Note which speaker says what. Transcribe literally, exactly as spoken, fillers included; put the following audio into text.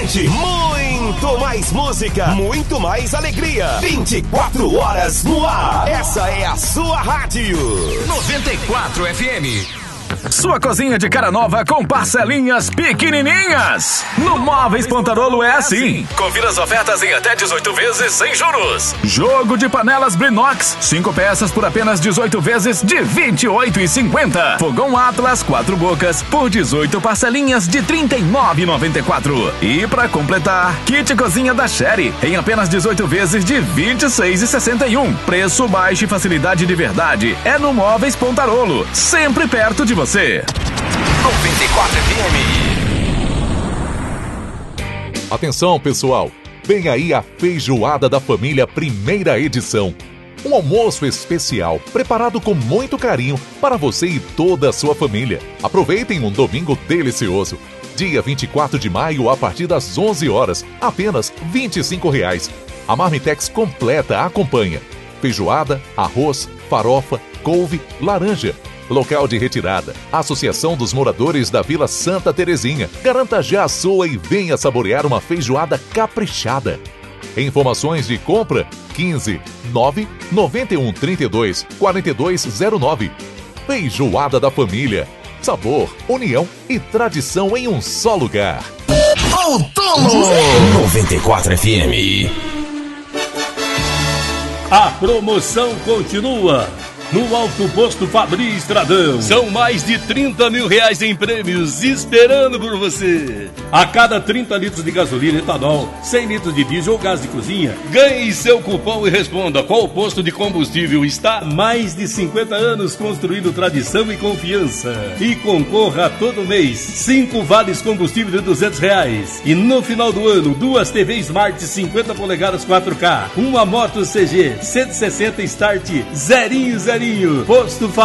Speaker 1: gente, muito mais música, muito mais alegria. vinte e quatro horas no ar. Essa é a sua rádio.
Speaker 2: noventa e quatro F M.
Speaker 3: Sua cozinha de cara nova com parcelinhas pequenininhas. No Móveis Pontarolo é assim. Confira as ofertas em até dezoito vezes sem juros. Jogo de panelas Brinox, cinco peças por apenas dezoito vezes de vinte e oito reais e cinquenta centavos. Fogão Atlas, quatro bocas por dezoito parcelinhas de trinta e nove reais e noventa e quatro centavos. E pra completar, kit cozinha da Sherry em apenas dezoito vezes de vinte e seis reais e sessenta e um centavos. Preço baixo e facilidade de verdade é no Móveis Pontarolo, sempre perto de você.
Speaker 2: noventa e quatro F M.
Speaker 4: Atenção, pessoal! Vem aí a Feijoada da Família, primeira edição. Um almoço especial, preparado com muito carinho para você e toda a sua família. Aproveitem um domingo delicioso. Dia vinte e quatro de maio, a partir das onze horas, apenas vinte e cinco reais. A Marmitex completa acompanha feijoada, arroz, farofa, couve, laranja. Local de retirada, Associação dos Moradores da Vila Santa Terezinha. Garanta já a sua e venha saborear uma feijoada caprichada. Informações de compra quinze nove noventa e um trinta e dois quarenta e dois zero nove. Feijoada da Família. Sabor, união e tradição em um só lugar.
Speaker 1: Outono noventa e quatro F M.
Speaker 5: A promoção continua no Alto Posto Fabri Estradão.
Speaker 6: São mais de trinta mil reais em prêmios esperando por você.
Speaker 5: A cada trinta litros de gasolina, etanol, cem litros de diesel ou gás de cozinha,
Speaker 6: ganhe seu cupom e responda qual posto de combustível está.
Speaker 5: Há mais de cinquenta anos construindo tradição e confiança. E concorra todo mês cinco vales combustível de duzentos reais. E no final do ano, duas T V Smart cinquenta polegadas quatro K, uma moto C G cento e sessenta Start zerinho zerinho. Posto